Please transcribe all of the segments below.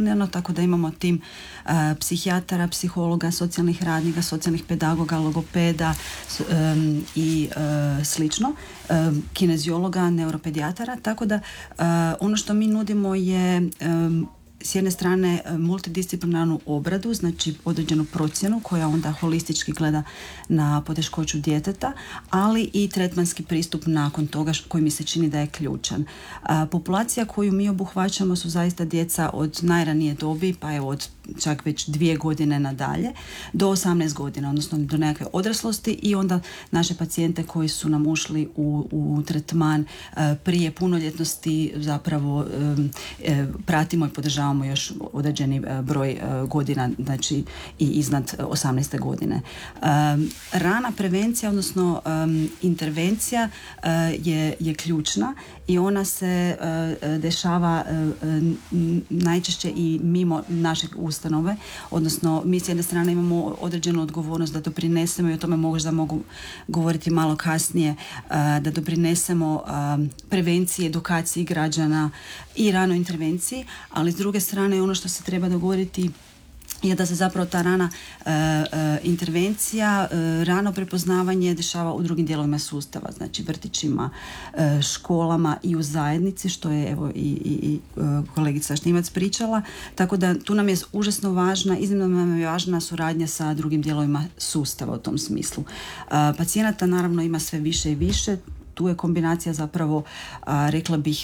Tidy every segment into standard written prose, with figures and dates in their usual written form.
multidisciplinarno, tako da imamo tim psihijatara, psihologa, socijalnih radnika, socijalnih pedagoga, logopeda i slično, kineziologa, neuropedijatara, tako da ono što mi nudimo je s jedne strane multidisciplinarnu obradu, znači određenu procjenu koja onda holistički gleda na poteškoću djeteta, ali i tretmanski pristup nakon toga koji mi se čini da je ključan. Populacija koju mi obuhvaćamo su zaista djeca od najranije dobi, pa evo od čak već 2 godine nadalje, do 18 godina, odnosno do nekakve odraslosti, i onda naše pacijente koji su nam ušli u tretman prije punoljetnosti zapravo pratimo i podržavamo još određeni broj godina, znači i iznad 18. godine. Rana prevencija, odnosno intervencija je ključna i ona se dešava najčešće i mimo našeg ustanove, odnosno mi s jedne strane imamo određenu odgovornost da doprinesemo, i o tome možda mogu govoriti malo kasnije, da doprinesemo prevenciji, edukaciji građana i ranoj intervenciji, ali s druge strane ono što se treba dogoditi je da se zapravo ta rana intervencija, rano prepoznavanje dešava u drugim dijelovima sustava, znači vrtićima, školama i u zajednici, što je evo i kolegica Štimac pričala, tako da tu nam je užasno važna, iznimno nam je važna suradnja sa drugim dijelovima sustava u tom smislu. Pacijenata naravno ima sve više i više, tu je kombinacija zapravo, rekla bih,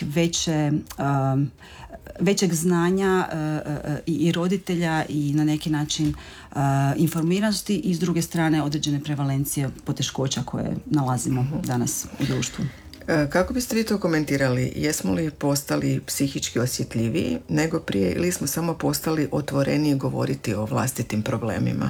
većeg znanja i roditelja i na neki način informiranosti, i s druge strane određene prevalencije poteškoća koje nalazimo danas u društvu. Kako biste vi to komentirali? Jesmo li postali psihički osjetljiviji nego prije, ili smo samo postali otvoreniji govoriti o vlastitim problemima?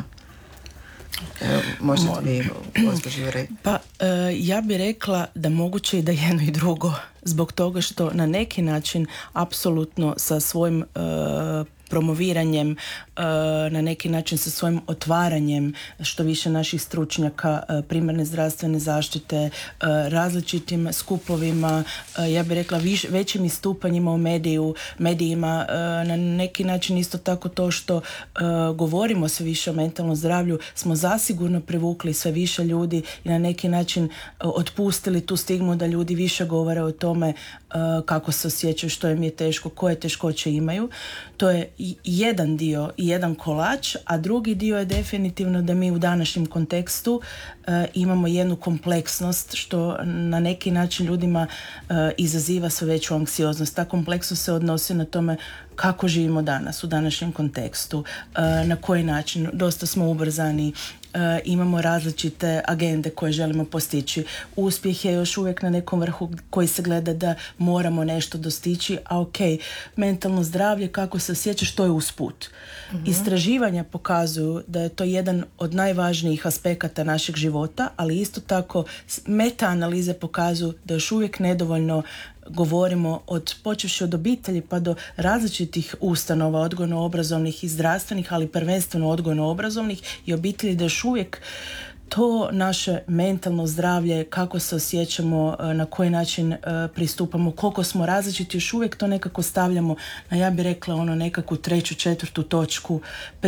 Možete vi, gospođo Jurej? Pa ja bih rekla da moguće i da jedno i drugo, zbog toga što na neki način apsolutno sa svojim promoviranjem, na neki način sa svojim otvaranjem što više naših stručnjaka primarne zdravstvene zaštite, različitim skupovima, ja bih rekla većim istupanjima u medijima, na neki način isto tako to što govorimo sve više o mentalnom zdravlju, smo zasigurno privukli sve više ljudi i na neki način otpustili tu stigmu da ljudi više govore o tome kako se osjećaju, što im je teško, koje teškoće imaju. To je jedan dio i jedan kolač, a drugi dio je definitivno da mi u današnjem kontekstu imamo jednu kompleksnost što na neki način ljudima izaziva sve veću anksioznost. Ta kompleksnost se odnosi na tome kako živimo danas u današnjem kontekstu, na koji način, dosta smo ubrzani, imamo različite agende koje želimo postići. Uspjeh je još uvijek na nekom vrhu koji se gleda da moramo nešto dostići, a mentalno zdravlje, kako se osjećaš, to je usput. Istraživanja pokazuju da je to jedan od najvažnijih aspekata našeg života, ali isto tako meta-analize pokazuju da još uvijek nedovoljno govorimo počevši od obitelji pa do različitih ustanova odgojno-obrazovnih i zdravstvenih, ali prvenstveno odgojno-obrazovnih i obitelji, da još uvijek to naše mentalno zdravlje, kako se osjećamo, na koji način pristupamo, koliko smo različiti, još uvijek to nekako stavljamo na, ja bih rekla, nekakvu 3., 4. točku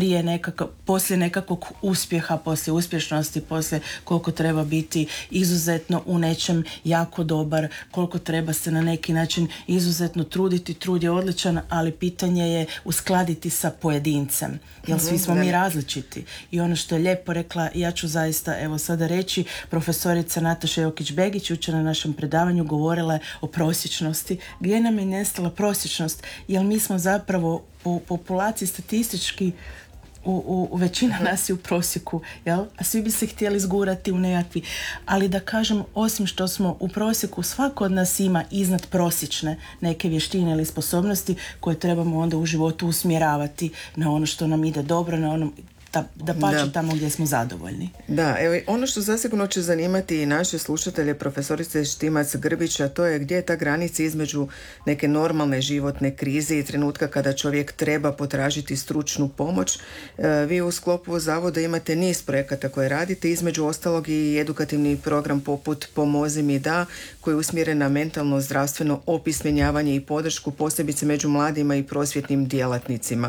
poslije nekakvog uspjeha, poslije uspješnosti, poslije koliko treba biti izuzetno u nečem jako dobar, koliko treba se na neki način izuzetno truditi. Trud je odličan, ali pitanje je uskladiti sa pojedincem, jer svi smo mi različiti. I ono što je lijepo rekla, ja ću zaista evo sada reći, profesorica Nataša Jokić-Begić jučer na našem predavanju govorila je o prosječnosti. Gdje nam je nestala prosječnost? Jer mi smo zapravo u populaciji statistički u većina nas je u prosjeku, jel? A svi bi se htjeli zgurati u nekakvi, ali da kažem, osim što smo u prosjeku, svako od nas ima iznad prosječne neke vještine ili sposobnosti koje trebamo onda u životu usmjeravati na ono što nam ide dobro, na ono da pače tamo gdje smo zadovoljni. Da, evo, ono što zasigurno će zanimati i naše slušatelje, profesorice Štimac-Grbić, a to je gdje je ta granica između neke normalne životne krize i trenutka kada čovjek treba potražiti stručnu pomoć. Vi u sklopu zavoda imate niz projekata koje radite, između ostalog i edukativni program poput Pomozi mi da, koji je usmjeren na mentalno zdravstveno opismenjavanje i podršku, posebice među mladima i prosvjetnim djelatnicima.